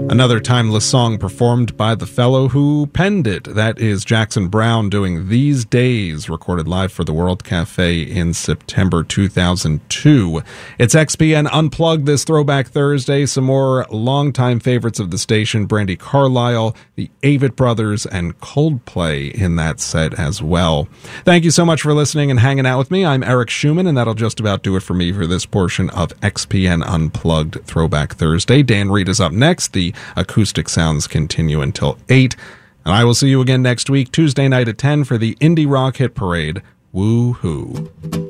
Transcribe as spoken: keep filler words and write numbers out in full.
Another timeless song performed by the fellow who penned it. That is Jackson Browne doing These Days, recorded live for the World Cafe in September two thousand two. It's X P N Unplugged this Throwback Thursday. Some more longtime favorites of the station, Brandi Carlile, the Avett Brothers, and Coldplay in that set as well. Thank you so much for listening and hanging out with me. I'm Eric Schumann, and that'll just about do it for me for this portion of X P N Unplugged Throwback Thursday. Dan Reed is up next. The acoustic sounds continue until eight. And I will see you again next week, Tuesday night at ten, for the Indie Rock Hit Parade. Woo-hoo.